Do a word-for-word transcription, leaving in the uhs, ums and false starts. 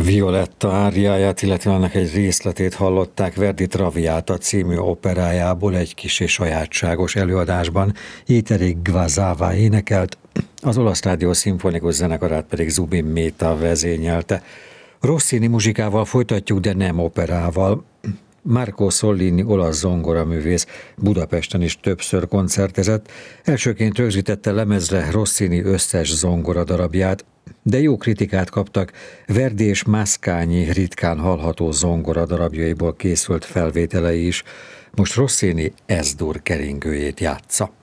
Violetta áriáját, illetve annak egy részletét hallották Verdi Traviata című operájából egy kissé sajátságos előadásban. Jéteri Gvazava énekelt, az Olasz Rádió Szimfonikus Zenekarát pedig Zubin Mehta vezényelte. Rossini muzsikával folytatjuk, de nem operával. Marco Sollini olasz zongoraművész Budapesten is többször koncertezett, elsőként rögzítette lemezre Rossini összes zongoradarabját, de jó kritikát kaptak Verdi és Mascagni ritkán hallható zongoradarabjaiból készült felvételei is. Most Rossini S-dur keringőjét játsza.